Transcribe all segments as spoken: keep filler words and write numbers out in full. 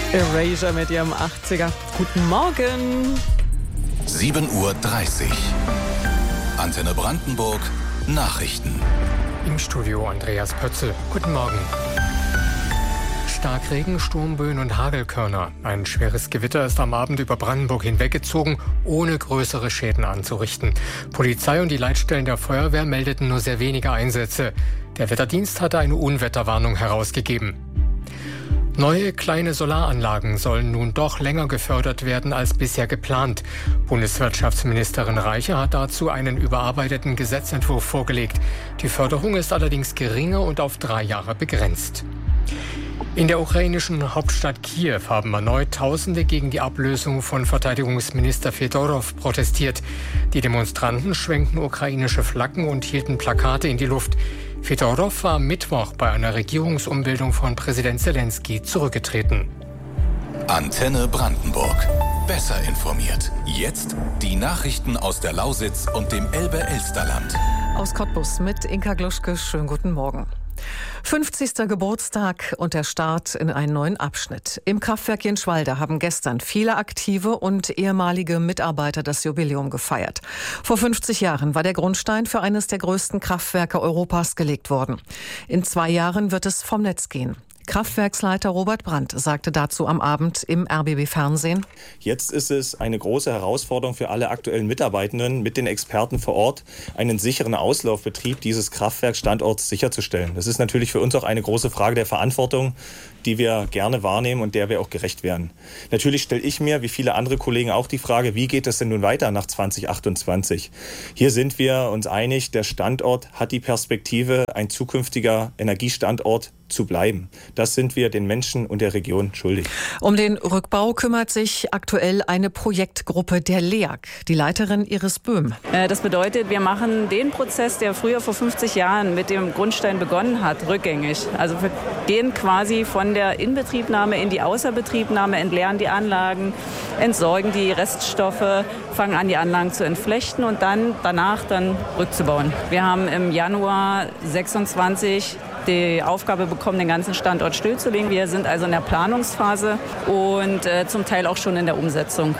Erasure mit ihrem achtziger. Guten Morgen. sieben Uhr dreißig. Antenne Brandenburg. Nachrichten. Im Studio Andreas Pötzl. Guten Morgen. Starkregen, Sturmböen und Hagelkörner. Ein schweres Gewitter ist am Abend über Brandenburg hinweggezogen, ohne größere Schäden anzurichten. Polizei und die Leitstellen der Feuerwehr meldeten nur sehr wenige Einsätze. Der Wetterdienst hatte eine Unwetterwarnung herausgegeben. Neue kleine Solaranlagen sollen nun doch länger gefördert werden als bisher geplant. Bundeswirtschaftsministerin Reiche hat dazu einen überarbeiteten Gesetzentwurf vorgelegt. Die Förderung ist allerdings geringer und auf drei Jahre begrenzt. In der ukrainischen Hauptstadt Kiew haben erneut Tausende gegen die Ablösung von Verteidigungsminister Fedorov protestiert. Die Demonstranten schwenkten ukrainische Flaggen und hielten Plakate in die Luft. Fedorov war am Mittwoch bei einer Regierungsumbildung von Präsident Selenskyj zurückgetreten. Antenne Brandenburg. Besser informiert. Jetzt die Nachrichten aus der Lausitz und dem Elbe-Elsterland. Aus Cottbus mit Inka Gluschke. Schönen guten Morgen. fünfzigster Geburtstag und der Start in einen neuen Abschnitt. Im Kraftwerk Jenschwalde haben gestern viele aktive und ehemalige Mitarbeiter das Jubiläum gefeiert. Vor fünfzig Jahren war der Grundstein für eines der größten Kraftwerke Europas gelegt worden. In zwei Jahren wird es vom Netz gehen. Kraftwerksleiter Robert Brandt sagte dazu am Abend im R B B-Fernsehen: Jetzt ist es eine große Herausforderung für alle aktuellen Mitarbeitenden, mit den Experten vor Ort einen sicheren Auslaufbetrieb dieses Kraftwerksstandorts sicherzustellen. Das ist natürlich für uns auch eine große Frage der Verantwortung, die wir gerne wahrnehmen und der wir auch gerecht werden. Natürlich stelle ich mir, wie viele andere Kollegen, auch die Frage, wie geht es denn nun weiter nach zwanzig achtundzwanzig? Hier sind wir uns einig, der Standort hat die Perspektive, ein zukünftiger Energiestandort zu bleiben. Das sind wir den Menschen und der Region schuldig. Um den Rückbau kümmert sich aktuell eine Projektgruppe der L E A G. Die Leiterin Iris Böhm. Das bedeutet, wir machen den Prozess, der früher vor fünfzig Jahren mit dem Grundstein begonnen hat, rückgängig. Also wir gehen quasi von der Inbetriebnahme in die Außerbetriebnahme, entleeren die Anlagen, entsorgen die Reststoffe, fangen an, die Anlagen zu entflechten und dann danach dann rückzubauen. Wir haben im Januar sechsundzwanzig die Aufgabe bekommen, den ganzen Standort stillzulegen. Wir sind also in der Planungsphase und äh, zum Teil auch schon in der Umsetzung.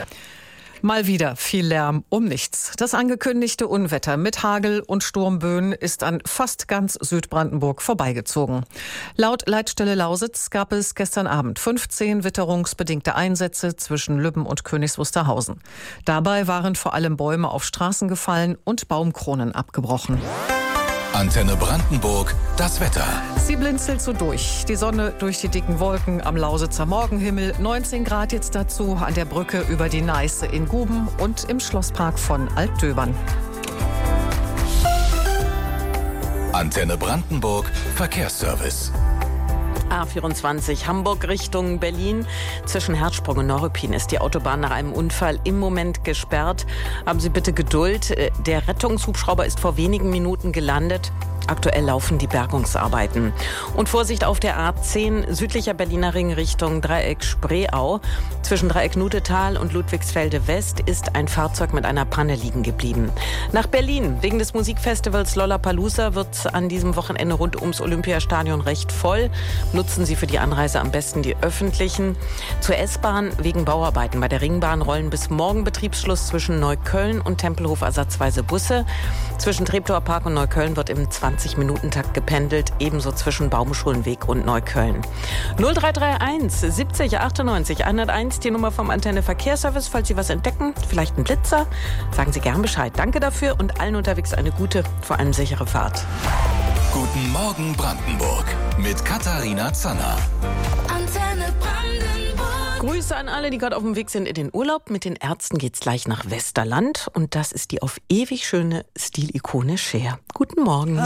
Mal wieder viel Lärm um nichts. Das angekündigte Unwetter mit Hagel und Sturmböen ist an fast ganz Südbrandenburg vorbeigezogen. Laut Leitstelle Lausitz gab es gestern Abend fünfzehn witterungsbedingte Einsätze zwischen Lübben und Königs Wusterhausen. Dabei waren vor allem Bäume auf Straßen gefallen und Baumkronen abgebrochen. Antenne Brandenburg, das Wetter. Sie blinzelt so durch. Die Sonne durch die dicken Wolken am Lausitzer Morgenhimmel. neunzehn Grad jetzt dazu an der Brücke über die Neiße in Guben und im Schlosspark von Altdöbern. Antenne Brandenburg, Verkehrsservice. A vierundzwanzig Hamburg Richtung Berlin. Zwischen Herzsprung und Neuruppin ist die Autobahn nach einem Unfall im Moment gesperrt. Haben Sie bitte Geduld. Der Rettungshubschrauber ist vor wenigen Minuten gelandet. Aktuell laufen die Bergungsarbeiten. Und Vorsicht auf der A zehn südlicher Berliner Ring Richtung Dreieck Spreeau. Zwischen Dreieck Nutetal und Ludwigsfelde West ist ein Fahrzeug mit einer Panne liegen geblieben. Nach Berlin. Wegen des Musikfestivals Lollapalooza wird an diesem Wochenende rund ums Olympiastadion recht voll. Nutzen Sie für die Anreise am besten die öffentlichen. Zur S-Bahn wegen Bauarbeiten bei der Ringbahn rollen bis morgen Betriebsschluss zwischen Neukölln und Tempelhof ersatzweise Busse. Zwischen Treptower Park und Neukölln wird im zwanzig-Minuten-Takt gependelt, ebenso zwischen Baumschulenweg und Neukölln. null drei drei eins siebzig achtundneunzig hunderteins, die Nummer vom Antenne Verkehrsservice. Falls Sie was entdecken, vielleicht einen Blitzer, sagen Sie gern Bescheid. Danke dafür und allen unterwegs eine gute, vor allem sichere Fahrt. Guten Morgen Brandenburg mit Katharina Zanner. Antenne Brandenburg. Grüße an alle, die gerade auf dem Weg sind in den Urlaub. Mit den Ärzten geht's gleich nach Westerland und das ist die auf ewig schöne Stilikone Cher. Guten Morgen.